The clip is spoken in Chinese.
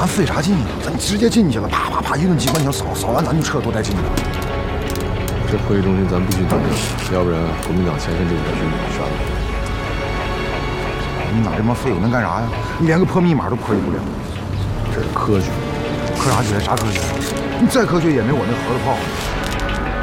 咱费啥劲呢？咱直接进去了，啪啪啪一顿机关枪扫，扫完咱就撤，多带劲呢。 这会议中心咱必须登上，要不然国民党前线这边军杀了。 你哪这帮废物能干啥呀？你连个破密码都破译不了。 这是科学， 科啥学？啥科学？你再科学也没我那核桃炮。